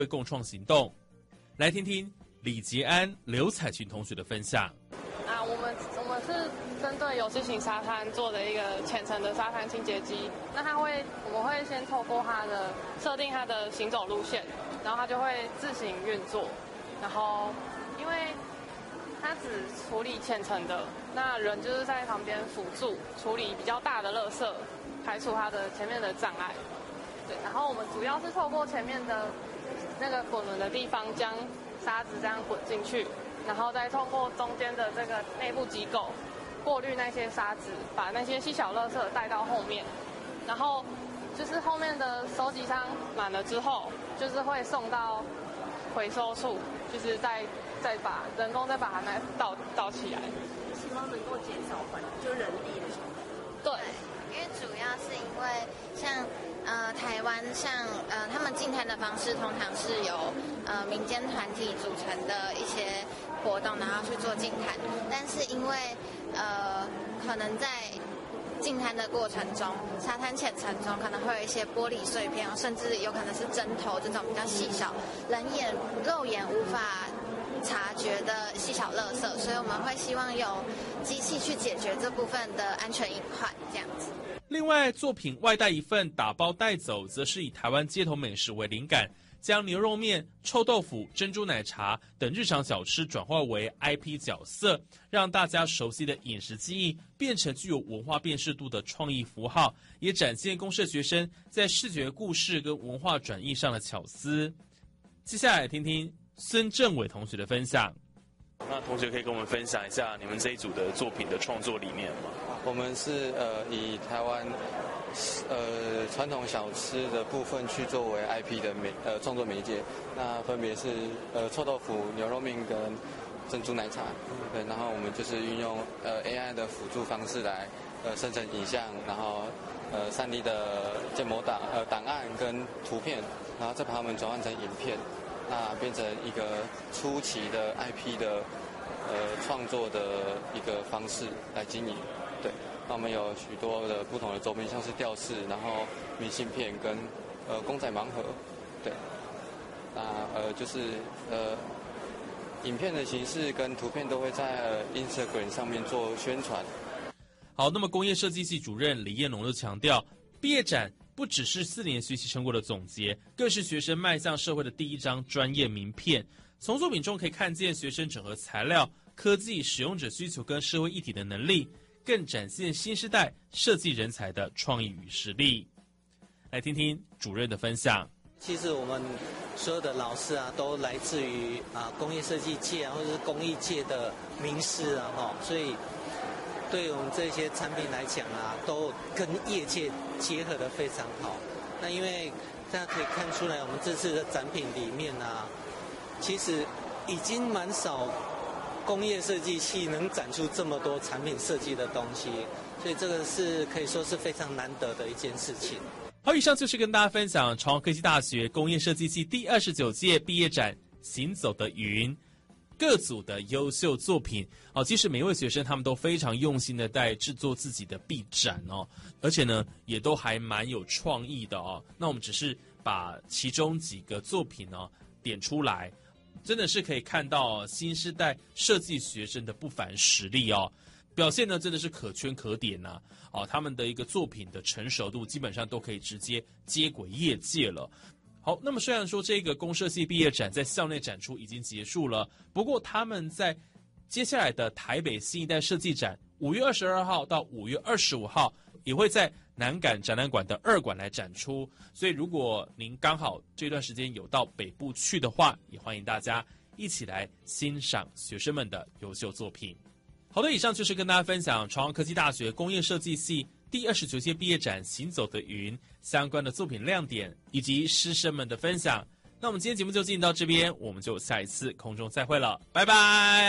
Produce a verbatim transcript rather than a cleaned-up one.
共创行动。来听听李杰安、刘彩群同学的分享。 啊，我们我们是针对游戏型沙滩做的一个浅层的沙滩清洁机。那它会，我们会先透过它的设定它的行走路线，然后它就会自行运作。然后因为它只处理浅层的，那人就是在旁边辅助处理比较大的垃圾，排除它的前面的障碍。对，然后我们主要是透过前面的那个滚轮的地方，将沙子这样滚进去，然后再通过中间的这个内部机构过滤那些沙子，把那些细小垃圾带到后面，然后就是后面的收集箱满了之后，就是会送到回收处，就是再再把人工再把它来倒倒起来， 希望能够减少环就人力的成本。 对， 因为主要是因为像呃台湾像呃他们净滩的方式通常是由呃民间团体组成的一些活动，然后去做净滩，但是因为呃可能在净滩的过程中，沙滩浅层中可能会有一些玻璃碎片，甚至有可能是针头这种比较细小、人眼肉眼无法察觉的细小垃圾，所以我们会希望有机器去解决这部分的安全隐患，这样子。 另外，作品外带一份打包带走，则是以台湾街头美食为灵感，将牛肉面、臭豆腐、珍珠奶茶等日常小吃转化为 I P 角色，让大家熟悉的饮食记忆变成具有文化辨识度的创意符号，也展现公社学生在视觉故事跟文化转译上的巧思。接下来听听孙正伟同学的分享。 那同学可以跟我们分享一下你们这一组的作品的创作理念吗？ 我们是呃以台湾呃传统小吃的部分去作为 I P 的媒呃创作媒介，那分别是呃臭豆腐、牛肉面跟珍珠奶茶，对，然后我们就是运用呃 A I 的辅助方式来呃生成影像，然后呃三 D 的建模档呃档案跟图片，然后再把它们转换成影片。那变成一个初期的 I P 的呃创作的一个方式来经营，对。那我们有许多的不同的周边，像是吊饰，然后明信片跟呃公仔盲盒，对。那呃就是呃影片的形式跟图片都会在、呃、Instagram 上面做宣传。 好，那么工业设计系主任李彦龙就强调，毕业展不只是四年学习成果的总结，更是学生迈向社会的第一张专业名片。从作品中可以看见学生整合材料、科技、使用者需求跟社会议题的能力，更展现新时代设计人才的创意与实力。来听听主任的分享。 其实我们所有的老师啊，都来自于啊工业设计界啊，或者是工艺界的名师啊，哈，所以对我们这些产品来讲啊，都跟业界结合得非常好。那因为大家可以看出来，我们这次的展品里面啊，其实已经蛮少工业设计系能展出这么多产品设计的东西，所以这个是可以说是非常难得的一件事情。 好，以上就是跟大家分享长荣科技大学工业设计系第二十九届毕业展《行走的云》各组的优秀作品哦，其实每一位学生他们都非常用心的在制作自己的毕展哦，而且呢也都还蛮有创意的哦。那我们只是把其中几个作品呢点出来，真的是可以看到新时代设计学生的不凡实力哦，表现呢真的是可圈可点呐、啊。哦，他们的一个作品的成熟度基本上都可以直接接轨业界了。好，那么虽然说这个公社系毕业展在校内展出已经结束了，不过他们在接下来的台北新一代设计展五月二十二号到五月二十五号也会在南港展览馆的二馆来展出，所以如果您刚好这段时间有到北部去的话，也欢迎大家一起来欣赏学生们的优秀作品。好的，以上就是跟大家分享长荣科技大学工业设计系第二十九届毕业展《行走的云》相关的作品亮点以及师生们的分享。那我们今天节目就进行到这边，我们就下一次空中再会了，拜拜。